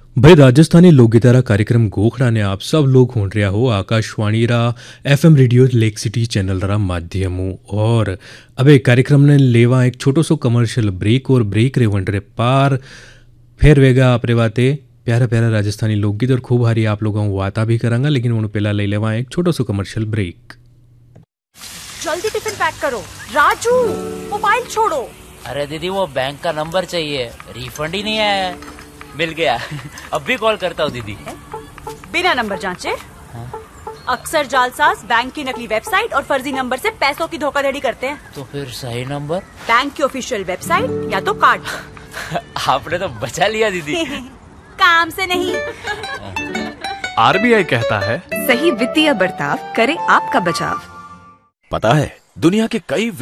भाई राजस्थानी लोकगीतारा कार्यक्रम गोखड़ा ने आप सब लोग हों रहा हो आकाशवाणी रा FM radio lake city channel रा माध्यम और अबे कार्यक्रम ने लेवा एक छोटो सो कमर्शियल ब्रेक और ब्रेक रे वंडरे पार फिर वेगा अपने बाते प्यारा प्यारा राजस्थानी लोकगीत और खूब हारी आप लोगों वाता भी करांगा लेकिन उन पहला ले लेवा एक छोटो सो कमर्शियल ब्रेक। जल्दी टिफिन पैक करो। राजू मोबाइल छोड़ो। अरे दीदी वो बैंक का नंबर चाहिए, रिफंड ही नहीं आया है। मिल गया अब भी कॉल करता हूँ दीदी। बिना नंबर जांचे? अक्सर जालसाज बैंक की नकली वेबसाइट और फर्जी नंबर से पैसों की धोखाधड़ी करते हैं। तो फिर सही नंबर? बैंक की ऑफिशियल वेबसाइट या तो कार्ड। आपने तो बचा लिया दीदी। काम से नहीं। आरबीआई कहता है सही वित्तीय बर्ताव करे आपका बचाव। पता है दुनिया के कई